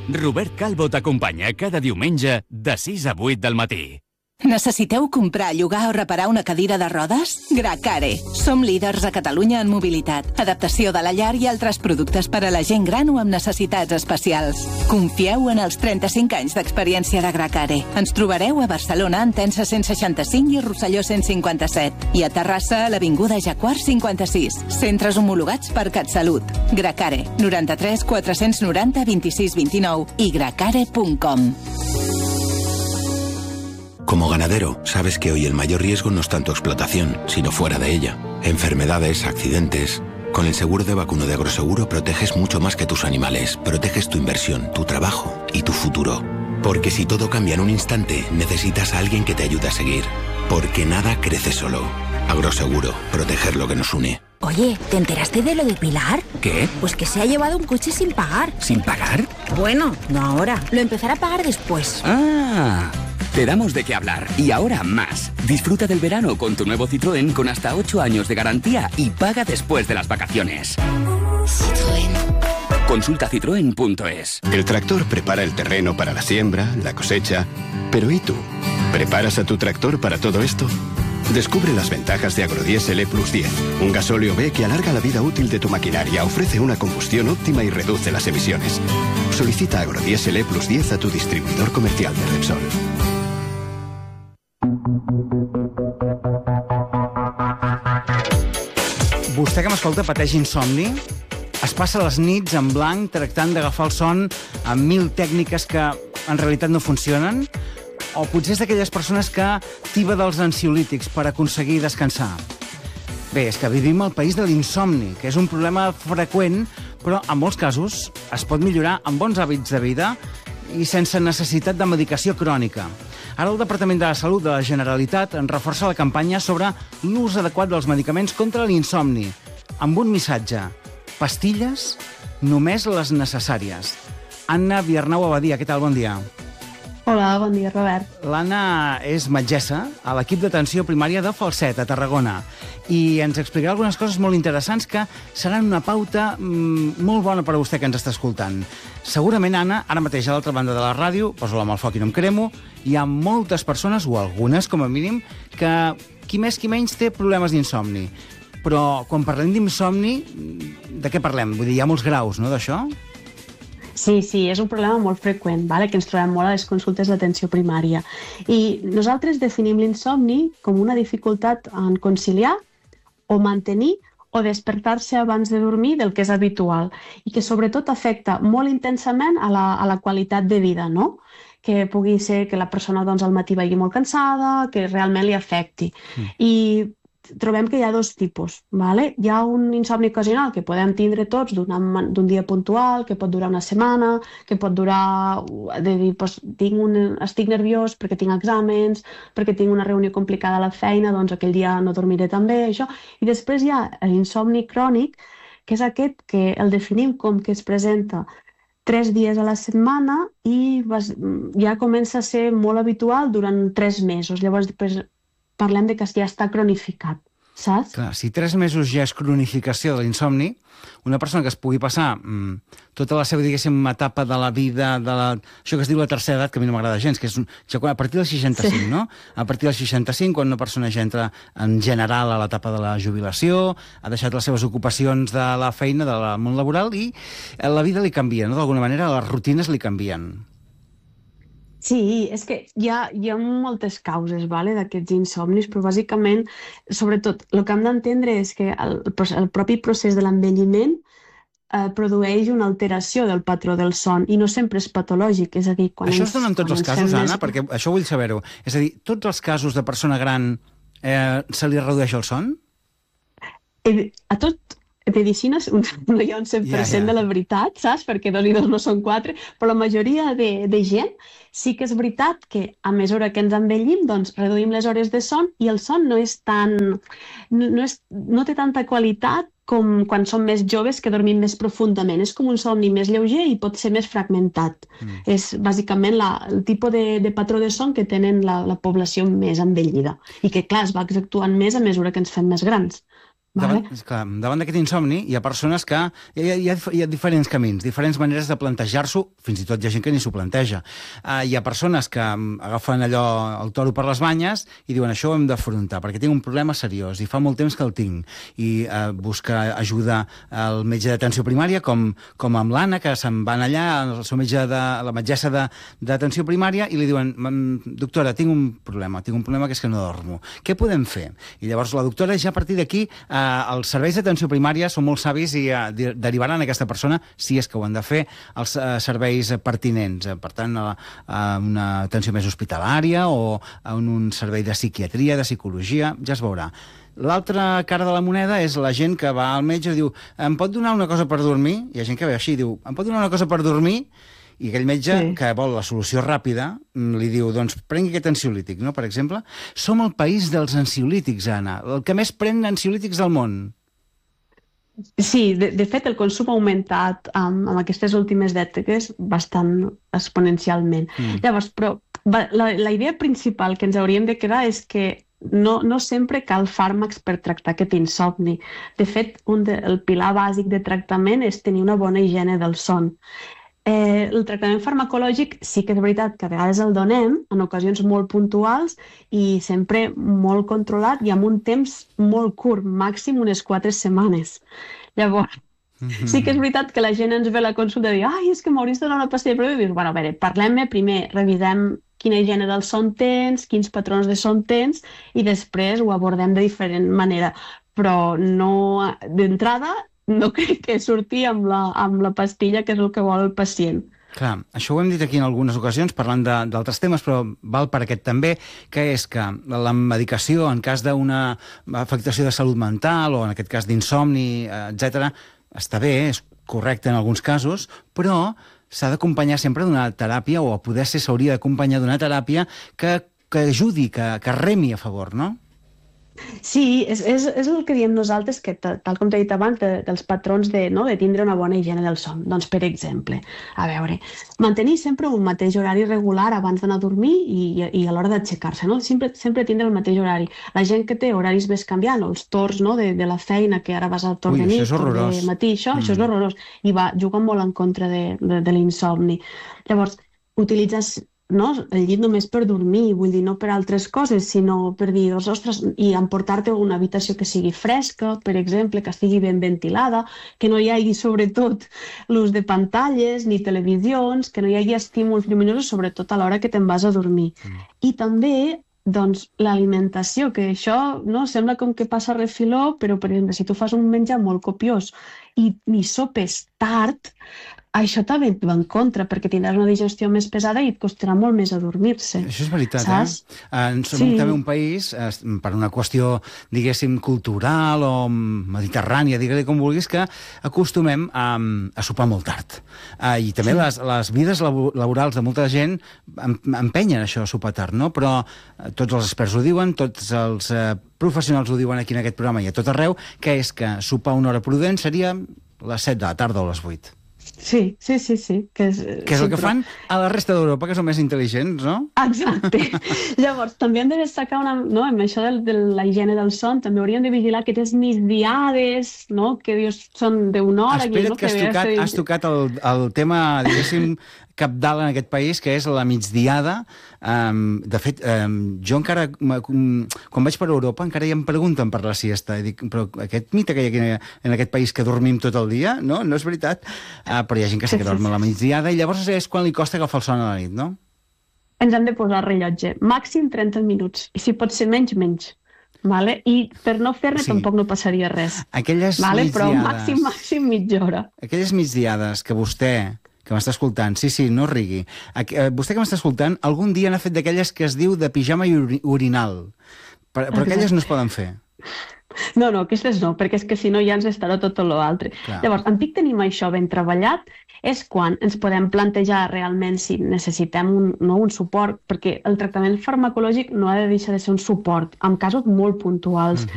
Robert Calvo t'acompanya cada diumenge de 6 a 8 del matí. Necessiteu comprar, llogar o reparar una cadira de rodes? Gracare. Som líders a Catalunya en mobilitat, adaptació de la llar i altres productes per a la gent gran o amb necessitats especials. Confieu en els 35 anys d'experiència de Gracare. Ens trobareu a Barcelona, en Tensa 165 i Rosselló 157. I a Terrassa, a l'Avinguda Jacquard 56. Centres homologats per CatSalut. Gracare. 93 490 26 29 i gracare.com. Como ganadero, sabes que hoy el mayor riesgo no está en tu explotación, sino fuera de ella. Enfermedades, accidentes... Con el seguro de vacuno de Agroseguro proteges mucho más que tus animales. Proteges tu inversión, tu trabajo y tu futuro. Porque si todo cambia en un instante, necesitas a alguien que te ayude a seguir. Porque nada crece solo. Agroseguro, proteger lo que nos une. Oye, ¿te enteraste de lo de Pilar? ¿Qué? Pues que se ha llevado un coche sin pagar. ¿Sin pagar? Bueno, no ahora. Lo empezará a pagar después. ¡Ah! Te damos de qué hablar. Y ahora más. Disfruta del verano con tu nuevo Citroën con hasta 8 años de garantía y paga después de las vacaciones. Citroën. Consulta citroen.es. El tractor prepara el terreno para la siembra, la cosecha. Pero ¿y tú? ¿Preparas a tu tractor para todo esto? Descubre las ventajas de Agrodiesel E+10, un gasóleo B que alarga la vida útil de tu maquinaria, ofrece una combustión óptima y reduce las emisiones. Solicita Agrodiesel E+10 a tu distribuidor comercial de Repsol. Vostè que m'escolta pateix insomni? Es passa les nits en blanc tractant d'agafar el son amb 1000 tècniques que en realitat no funcionen? O potser és d'aquelles persones que tiba dels ansiolítics per aconseguir descansar? Bé, és que vivim al país de l'insomni, que és un problema freqüent, però en molts casos es pot millorar amb bons hàbits de vida i sense necessitat de medicació crònica. Ara el Departament de la Salut de la Generalitat en reforça la campanya sobre l'ús adequat dels medicaments contra l'insomni, amb un missatge: pastilles, només les necessàries. Anna Viarnau Abadia, què tal? Bon dia. Hola, bon dia, Robert. L'Anna és metgessa a l'equip d'atenció primària de Falset, a Tarragona, i ens explicarà algunes coses molt interessants que seran una pauta molt bona per a vostè que ens està escoltant. Segurament, Anna, ara mateix a l'altra banda de la ràdio, poso-la amb el foc i no em cremo, hi ha moltes persones, o algunes com a mínim, que qui més qui menys té problemes d'insomni. Però quan parlem d'insomni, de què parlem? Vull dir, hi ha molts graus, no, d'això? Sí, és un problema molt freqüent, que ens trobem molt a les consultes d'atenció primària. I nosaltres definim l'insomni com una dificultat en conciliar o mantenir o despertar-se abans de dormir del que és habitual i que sobretot afecta molt intensament a la qualitat de vida, no? Que pugui ser que la persona al matí vagi molt cansada, que realment li afecti. I trobem que hi ha dos tipus. Hi ha un insomni ocasional que podem tindre tots d'un dia puntual, que pot durar una setmana, que pot durar de dir, estic nerviós perquè tinc exàmens, perquè tinc una reunió complicada a la feina, doncs aquell dia no dormiré tan bé, això. I després hi ha l'insomni crònic, que és aquest que el definim com que es presenta 3 dies a la setmana i ja comença a ser molt habitual durant 3 mesos. Llavors, després parlem de que ja està cronificat, saps? Clar, si 3 mesos ja és cronificació de l'insomni, una persona que es pugui passar tota la seva, diguéssim, etapa de la vida, això que es diu la tercera edat, que a mi no m'agrada gens, que és a partir dels 65, no? A partir dels 65, quan una persona ja entra en general a l'etapa de la jubilació, ha deixat les seves ocupacions de la feina, del món laboral, i la vida li canvia, no? D'alguna manera, les rutines li canvien. Sí, és que hi ha moltes causes d'aquests insomnis, però bàsicament, sobretot, el que hem d'entendre és que el propi procés de l'envelliment produeix una alteració del patró del son i no sempre és patològic, és a dir... Això es dona en tots els casos, Anna? Perquè això vull saber-ho. És a dir, tots els casos de persona gran se li redueix el son? A tot... Medicina no hi ha un 100% de la veritat, saps? Perquè 2 i 2 no són 4, però la majoria de gent sí que és veritat que a mesura que ens envellim, doncs reduïm les hores de son i el son no té tanta qualitat com quan som més joves que dormim més profundament. És com un somni més lleuger i pot ser més fragmentat. És bàsicament el tipus de patró de son que tenen la població més envellida i que, clar, es va accentuant més a mesura que ens fem més grans. Davant d'aquest insomni hi ha persones que... Hi ha diferents camins, diferents maneres de plantejar-s'ho, fins i tot hi ha gent que ni s'ho planteja. Hi ha persones que agafen allò, el toro per les banyes, i diuen això ho hem d'afrontar, perquè tinc un problema seriós, i fa molt temps que el tinc, i busca ajuda al metge d'atenció primària, com amb l'Anna, que se'n van allà, el seu metge, la metgessa d'atenció primària, i li diuen, doctora, tinc un problema que és que no dormo. Què podem fer? I llavors la doctora, ja a partir d'aquí, els serveis d'atenció primària són molt savis i derivaran aquesta persona, si és que ho han de fer, als serveis pertinents. Per tant, a una atenció més hospitalària o a un servei de psiquiatria, de psicologia, ja es veurà. L'altra cara de la moneda és la gent que va al metge i diu, em pot donar una cosa per dormir? Hi ha gent que ve així i diu, em pot donar una cosa per dormir? I aquell metge, que vol la solució ràpida, li diu, doncs, prengui aquest ansiolític, no?, per exemple. Som el país dels ansiolítics, Anna, el que més pren ansiolítics del món. Sí, de fet, el consum ha augmentat amb aquestes últimes dècades bastant exponencialment. Llavors, però la idea principal que ens hauríem de quedar és que no sempre cal fàrmacs per tractar aquest insomni. De fet, el pilar bàsic de tractament és tenir una bona higiene del son. El tractament farmacològic sí que és veritat que a vegades el donem en ocasions molt puntuals i sempre molt controlat i amb un temps molt curt, màxim unes 4 setmanes. Llavors, sí que és veritat que la gent ens ve a la consulta i diu, ai, és que m'hauries de donar una pastilla, però dius, bueno, a veure, parlem-ne primer, revisem quina higiene del son tens, quins patrons de son tens i després ho abordem de diferent manera. Però no, d'entrada, no crec que surti amb la pastilla, que és el que vol el pacient. Clar, això ho hem dit aquí en algunes ocasions, parlant d'altres temes, però val per aquest també, que és que la medicació, en cas d'una afectació de salut mental, o en aquest cas d'insomni, etc., està bé, és correcte en alguns casos, però s'ha d'acompanyar sempre d'una teràpia, o a poder ser s'hauria d'acompanyar d'una teràpia que ajudi, que remi a favor, no? Sí, és el que diem nosaltres, que tal com t'he dit abans, dels patrons de tindre una bona higiene del son. Doncs, per exemple, a veure, mantenir sempre un mateix horari regular abans d'anar a dormir i a l'hora d'aixecar-se, no? Sempre tindre el mateix horari. La gent que té horaris més canviant, els torns de la feina, que ara vas al torn de nit, torn de matí, això és horrorós, i juga molt en contra de l'insomni. Llavors, utilitzes el llit només per dormir, vull dir, no per altres coses, sinó per dir, ostres, i emportar-te una habitació que sigui fresca, per exemple, que estigui ben ventilada, que no hi hagi, sobretot, l'ús de pantalles ni televisions, que no hi hagi estímuls lluminosos, sobretot a l'hora que te'n vas a dormir. I també, doncs, l'alimentació, que això sembla com que passa refiló, però, per exemple, si tu fas un menjar molt copiós i sopes tard, això també et va en contra, perquè tindràs una digestió més pesada i et costarà molt més adormir-se. Això és veritat, som també un país, per una qüestió, diguéssim, cultural o mediterrània, digue-li com vulguis, que acostumem a sopar molt tard. I també les vides laborals de molta gent empenyen això, a sopar tard, no? Però tots els experts ho diuen, tots els professionals ho diuen aquí en aquest programa i a tot arreu, que és que sopar una hora prudent seria les 7 de la tarda o les 8. Sí. Que és el que fan a la resta d'Europa, que són més intel·ligents, no? Exacte. Llavors, també hem de destacar amb això de la higiene del son, també hauríem de vigilar aquestes migdiades, que són d'una hora. Espera't que has tocat el tema, diguéssim, cabdal en aquest país, que és la migdiada. De fet, jo encara, quan vaig per Europa, encara ja em pregunten per la siesta. I dic, però aquest mite que hi ha aquí en aquest país que dormim tot el dia, no és veritat. Però hi ha gent que sí que dorm a la migdiada i llavors és quan li costa agafar el son a la nit, no? Ens hem de posar rellotge. Màxim 30 minuts. I si pot ser menys. Vale? I per no fer-ne tampoc no passaria res. Aquelles migdiades... Però màxim mitja hora. Aquelles migdiades que vostè... que m'està escoltant, sí, no rigui. Vostè que m'està escoltant, algun dia n'ha fet d'aquelles que es diu de pijama i orinal. Però aquelles no es poden fer. No, aquestes no, perquè és que si no ja ens estarà tot l'altre. Llavors, en pic tenim això ben treballat, és quan ens podem plantejar realment si necessitem un suport, perquè el tractament farmacològic no ha de deixar de ser un suport, en casos molt puntuals.